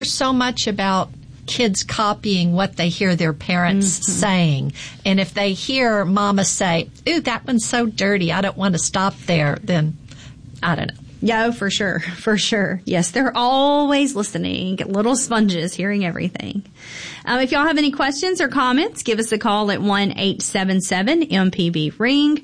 so much about kids copying what they hear their parents saying. And if they hear mama say, ooh, that one's so dirty, I don't want to stop there, then I don't know. Yeah, for sure. For sure. Yes, they're always listening, little sponges, hearing everything. If y'all have any questions or comments, give us a call at 1-877-MPB-RING,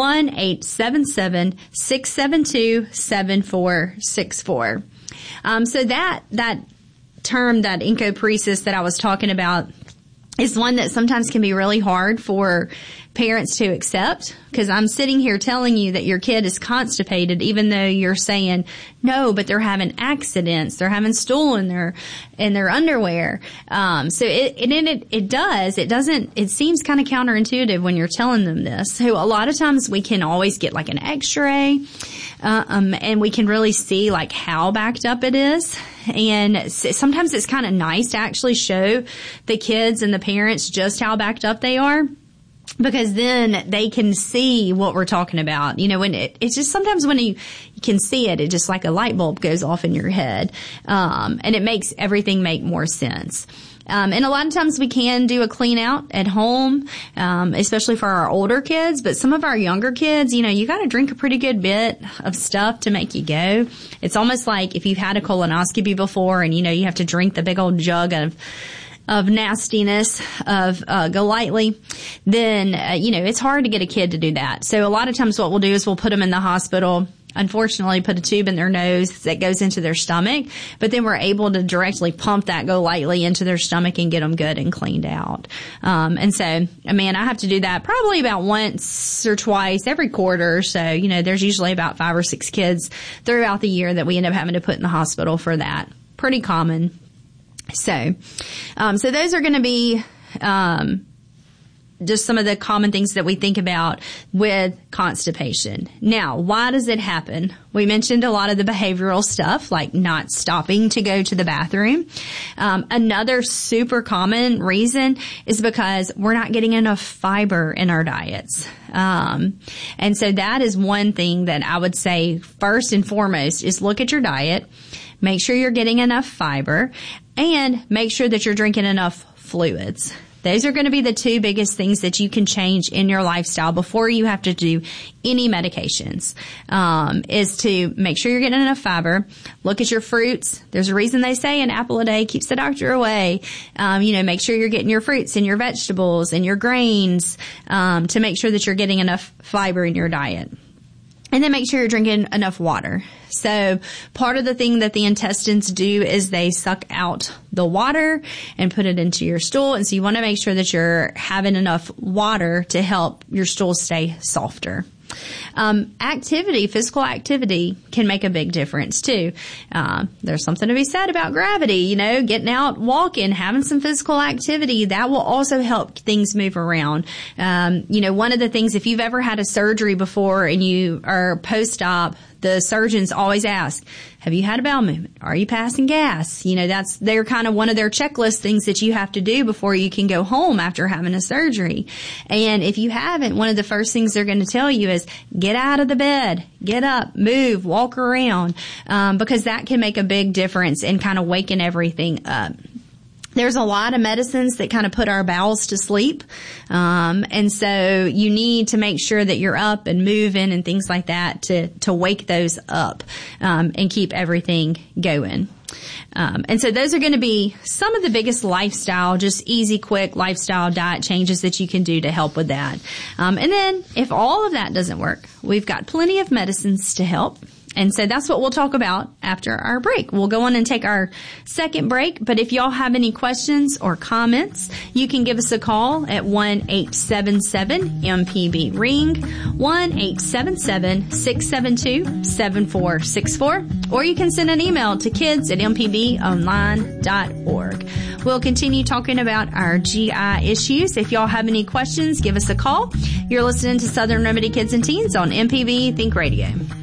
1-877-672-7464. So that term, that encopresis that I was talking about, is one that sometimes can be really hard for parents to accept, because I'm sitting here telling you that your kid is constipated, even though you're saying no, but they're having accidents, they're having stool in their underwear. So it seems kind of counterintuitive when you're telling them this. So a lot of times we can always get like an X-ray, and we can really see like how backed up it is. And sometimes it's kind of nice to actually show the kids and the parents just how backed up they are, because then they can see what we're talking about. You know, when it's just sometimes when you can see it, it just like a light bulb goes off in your head. And it makes everything make more sense. And a lot of times we can do a clean out at home, especially for our older kids. But some of our younger kids, you know, you got to drink a pretty good bit of stuff to make you go. It's almost like if you've had a colonoscopy before and, you know, you have to drink the big old jug of nastiness of Golightly, then, you know, it's hard to get a kid to do that. So a lot of times what we'll do is we'll put them in the hospital, unfortunately put a tube in their nose that goes into their stomach, but then we're able to directly pump that Golightly into their stomach and get them good and cleaned out. And so, I mean, I have to do that probably about once or twice every quarter. So, you know, there's usually about 5 or 6 kids throughout the year that we end up having to put in the hospital for that. Pretty common. So those are going to be, just some of the common things that we think about with constipation. Now, why does it happen? We mentioned a lot of the behavioral stuff, like not stopping to go to the bathroom. Another super common reason is because we're not getting enough fiber in our diets. And so that is one thing that I would say first and foremost is look at your diet, make sure you're getting enough fiber, and make sure that you're drinking enough fluids. Those are going to be the 2 biggest things that you can change in your lifestyle before you have to do any medications, is to make sure you're getting enough fiber. Look at your fruits. There's a reason they say an apple a day keeps the doctor away. You know, make sure you're getting your fruits and your vegetables and your grains, to make sure that you're getting enough fiber in your diet. And then make sure you're drinking enough water. So part of the thing that the intestines do is they suck out the water and put it into your stool. And so you want to make sure that you're having enough water to help your stool stay softer. Physical activity can make a big difference too. There's something to be said about gravity, you know, getting out, walking, having some physical activity. That will also help things move around. You know, one of the things, if you've ever had a surgery before and you are post-op, the surgeons always ask, have you had a bowel movement? Are you passing gas? You know, they're kind of one of their checklist things that you have to do before you can go home after having a surgery. And if you haven't, one of the first things they're going to tell you is get out of the bed, get up, move, walk around, because that can make a big difference in kind of waking everything up. There's a lot of medicines that kind of put our bowels to sleep. And so you need to make sure that you're up and moving and things like that to wake those up, and keep everything going. And so those are going to be some of the biggest lifestyle, just easy, quick lifestyle diet changes that you can do to help with that. And then if all of that doesn't work, we've got plenty of medicines to help. And so that's what we'll talk about after our break. We'll go on and take our second break. But if y'all have any questions or comments, you can give us a call at 1-877-MPB-RING, 1-877-672-7464, or you can send an email to kids@mpbonline.org. We'll continue talking about our GI issues. If y'all have any questions, give us a call. You're listening to Southern Remedy Kids and Teens on MPB Think Radio.